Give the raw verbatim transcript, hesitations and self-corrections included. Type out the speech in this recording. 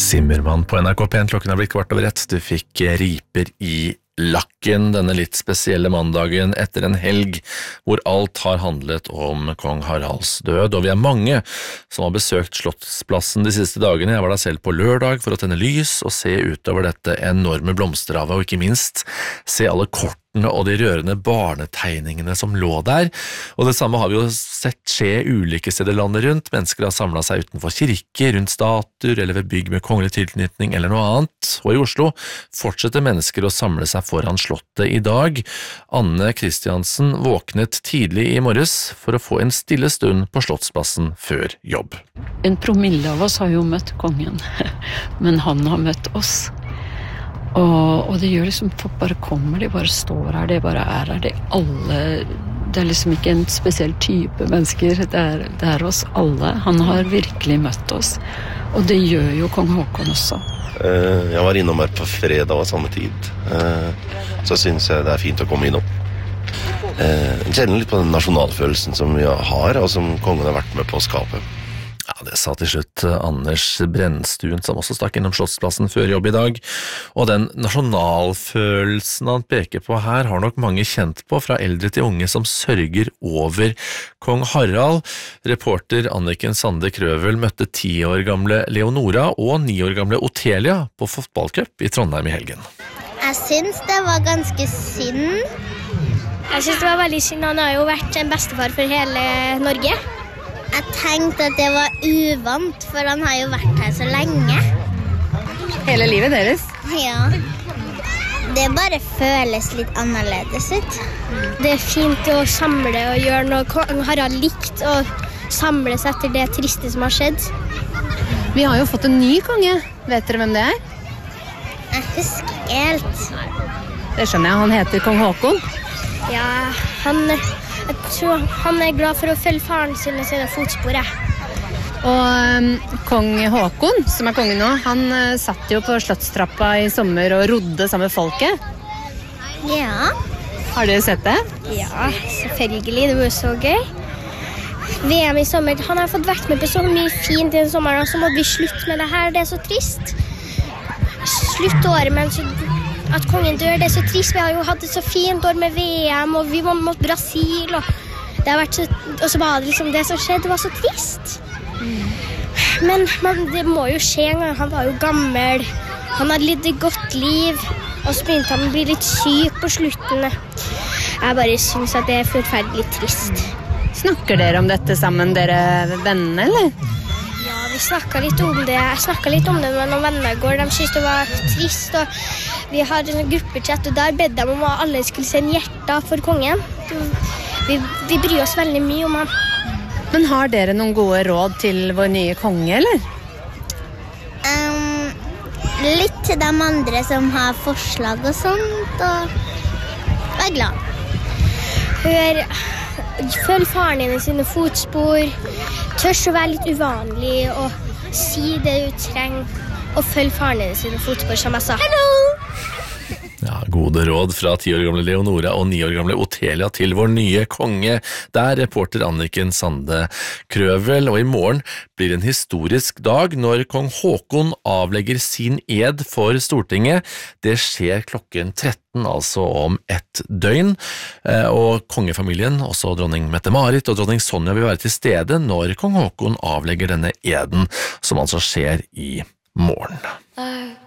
Zimmermann på N R K P, klokken har blitt kvart over ett. Du fikk riper i lakken denne litt spesielle mandagen etter en helg hvor alt har handlet om kong Haralds død, og vi er mange som har besøkt Slottsplassen de siste dagene. Jeg var der selv på lørdag for å tenne lys og se utover dette enorme blomsterhavet, og ikke minst se alle kortene og de rørende barnetegningene som lå der. Og det samme har vi jo sett skje ulike steder landet rundt. Mennesker har samlet seg utenfor kirker, rundt statuer eller ved bygg med kongelig tilknytning eller noe annet. Og i Oslo fortsetter mennesker å samle seg foran slottet i dag. Anne Kristiansen våknet tidlig i morges for å få en stille stund på Slottsplassen før jobb. En promille av oss har jo møtt kongen, men han har møtt oss. Og, og det gjør liksom, folk bare kommer, de bare står her, de bare er her, de alle, det er liksom ikke en spesiell type mennesker, det er, det er oss alle. Han har virkelig møtt oss, og det gjør jo kong Håkon også. Jeg var innom her på fredag og samme tid, så synes jeg det er fint å komme innom. Jeg kjenner litt på den nasjonalfølelsen som vi har, og som kongen har vært med på å skape. Ja, det sa til slutt Anders Brennstuen, som også stakk innom Slottsplassen før jobb i dag. Og den nasjonalfølelsen han peker på her har nok mange kjent på, fra eldre til unge som sørger over kong Harald. Reporter Anniken Sande Krøvel møtte ti år gamle Leonora og ni år gamle Otelia på fotballcup i Trondheim i helgen. Jeg synes det var ganske synd. Jeg synes det var veldig synd. Han har jo vært en bestefar for hele Norge. Jeg tenkte at det var uvant, for han har jo vært her så lenge. Hele livet deres? Ja. Det bare føles litt annerledes ut. Det er fint å samle og gjøre noe kong Harald likt, og samles etter det triste som har skjedd. Vi har jo fått en ny konge. Vet dere hvem det er? Jeg husker ikke helt. Det skjønner jeg, han heter kong Håkon. Ja, han... Jeg tror han er glad for å følge faren sin og sine fotspor. Og um, kong Håkon, som er kongen nå, han uh, satt jo på slottstrappa i sommer og rodde sammen med folket. Ja. Har dere sett det? Ja, selvfølgelig. Det var jo så gøy. V M i sommer. Han har fått vært med på så mye fint i den sommeren, og så må vi slutte med det her. Det er så trist. Slutt året, men så... At kongen dør, det er så trist. Vi har jo hatt et så fint år med V M, og vi var mot Brasil, og det har vært så, og så var det liksom det som skjedde, det var så trist. Mm. Men man, det må jo skje en gang. Han var jo gammel, han hadde litt godt liv, og så begynte han å bli litt syk på slutten. Jeg bare synes at det er forferdelig trist. Snakker dere om dette sammen, dere vennene, eller? Ja, vi snakket litt om det. Jeg snakket litt om det med noen venner i går. De syntes det var trist, og vi har en gruppechat, og der bedde de om at alle skulle sende hjerter for kongen. Vi, vi bryr oss veldig mye om han. Men har dere noen gode råd til vår nye konge, eller? Um, litt til de andre som har forslag og sånt, og vær glad. Hør, følg faren din i sine fotspor, tørs å være litt uvanlig, og si det du trenger, og følg faren din i sine fotspor, som jeg sa. Hallo! Ja, gode råd fra ti år gamle Leonora og ni år gamle Otelia til vår nye konge. Der reporter Anniken Sande Krøvel, og i morgen blir en historisk dag når kong Håkon avlegger sin ed for Stortinget. Det skjer klokken tretten, altså om ett døgn, og kongefamilien, også dronning Mette-Marit og dronning Sonja, vil være til stede når kong Håkon avlegger denne eden, som altså skjer i morgen.